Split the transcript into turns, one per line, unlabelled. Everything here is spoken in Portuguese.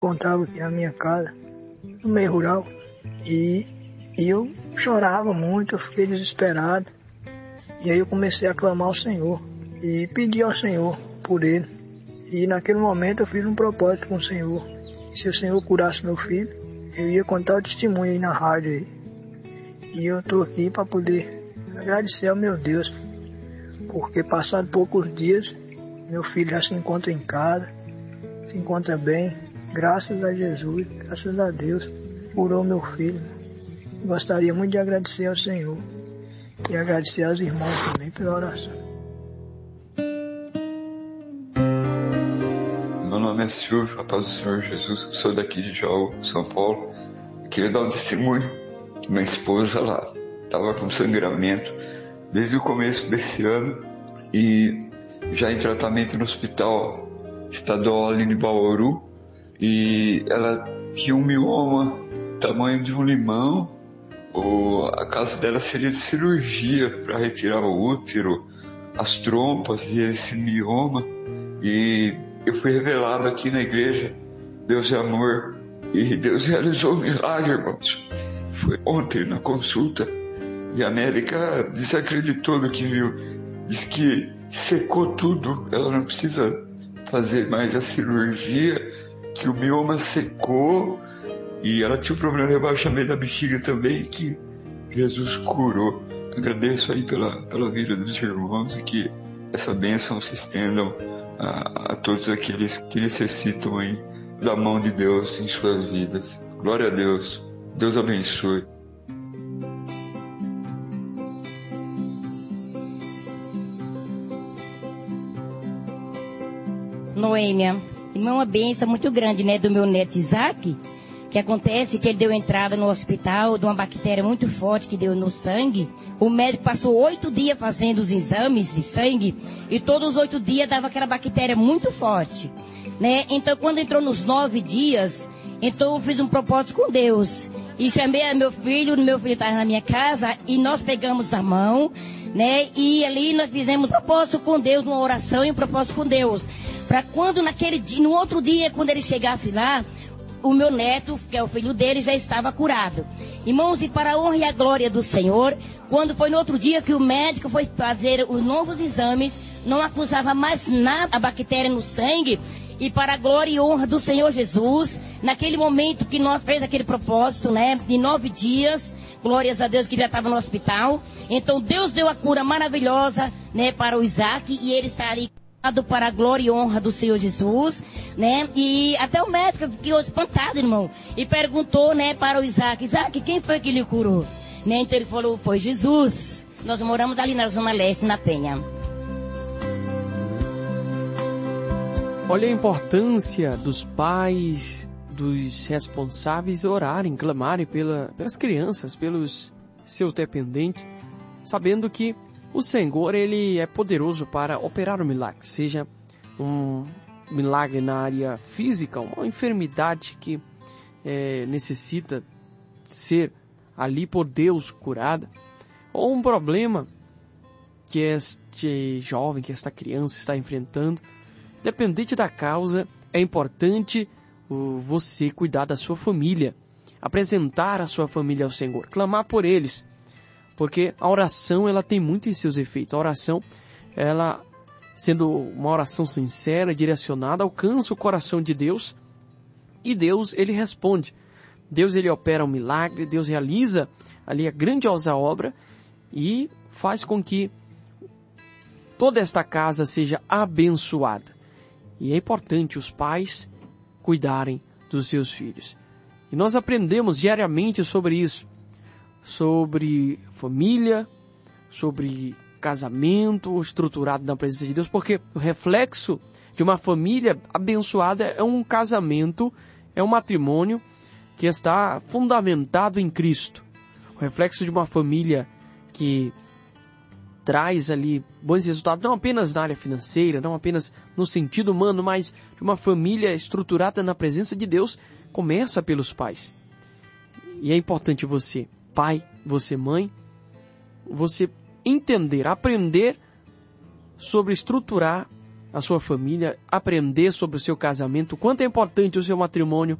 Encontrava aqui na minha casa, no meio rural, e eu chorava muito, eu fiquei desesperado. E aí eu comecei a clamar ao Senhor e pedi ao Senhor por ele. E naquele momento eu fiz um propósito com o Senhor. E se o Senhor curasse meu filho, eu ia contar o testemunho aí na rádio aí. E eu estou aqui para poder agradecer ao meu Deus, porque passado poucos dias, meu filho já se encontra em casa, se encontra bem, graças a Jesus, graças a Deus, curou meu filho. Gostaria muito de agradecer ao Senhor e agradecer aos irmãos também pela oração.
Meu nome é Silvio, a paz do Senhor Jesus, sou daqui de Jaú, São Paulo. Queria dar um testemunho. Minha esposa, ela estava com sangramento desde o começo desse ano e já em tratamento no hospital estadual ali de Bauru, e ela tinha um mioma tamanho de um limão. A casa dela seria de cirurgia para retirar o útero, as trompas e esse mioma. E eu fui revelado aqui na igreja, Deus é amor, e Deus realizou um milagre, irmãos. Foi ontem na consulta, e a médica desacreditou do que viu. Diz que secou tudo, ela não precisa fazer mais a cirurgia, que o mioma secou, e ela tinha um problema de rebaixamento da bexiga também, que Jesus curou. Agradeço aí pela vida dos irmãos, e que essa bênção se estendam a todos aqueles que necessitam aí da mão de Deus em suas vidas. Glória a Deus. Deus abençoe.
Noêmia, irmã, uma bênção muito grande, né, do meu neto Isaac, que acontece que ele deu entrada no hospital de uma bactéria muito forte que deu no sangue. O médico passou 8 dias fazendo os exames de sangue e todos os 8 dias dava aquela bactéria muito forte, né? Então, quando entrou nos 9 dias, então eu fiz um propósito com Deus e chamei meu filho estava na minha casa e nós pegamos a mão, né? E ali nós fizemos um propósito com Deus, uma oração e um propósito com Deus, para quando naquele dia, no outro dia, quando ele chegasse lá, o meu neto, que é o filho dele, já estava curado. Irmãos, e para a honra e a glória do Senhor, quando foi no outro dia que o médico foi fazer os novos exames, não acusava mais nada a bactéria no sangue, e para a glória e honra do Senhor Jesus, naquele momento que nós fez aquele propósito, né, de 9 dias, glórias a Deus que já estava no hospital, então Deus deu a cura maravilhosa, né, para o Isaac, e ele está ali para a glória e honra do Senhor Jesus, né? E até o médico ficou espantado, irmão, e perguntou, né, para o Isaac, quem foi que lhe curou? Né? Então ele falou, foi Jesus. Nós moramos ali na Zona Leste, na Penha.
Olha a importância dos pais, dos responsáveis orarem, clamarem pelas crianças, pelos seus dependentes, sabendo que o Senhor, Ele é poderoso para operar um milagre, seja um milagre na área física, uma enfermidade que necessita ser ali por Deus curada, ou um problema que este jovem, que esta criança está enfrentando. Dependente da causa, é importante você cuidar da sua família, apresentar a sua família ao Senhor, clamar por eles, porque a oração, ela tem muito em seus efeitos. A oração, ela sendo uma oração sincera, direcionada, alcança o coração de Deus, e Deus, Ele responde. Deus, Ele opera um milagre, Deus realiza ali a grandiosa obra e faz com que toda esta casa seja abençoada. E é importante os pais cuidarem dos seus filhos. E nós aprendemos diariamente sobre isso, sobre família, sobre casamento estruturado na presença de Deus, porque o reflexo de uma família abençoada é um casamento, é um matrimônio que está fundamentado em Cristo. O reflexo de uma família que traz ali bons resultados, não apenas na área financeira, não apenas no sentido humano, mas de uma família estruturada na presença de Deus, começa pelos pais. E é importante você, pai, você mãe, você entender, aprender sobre estruturar a sua família, aprender sobre o seu casamento, quanto é importante o seu matrimônio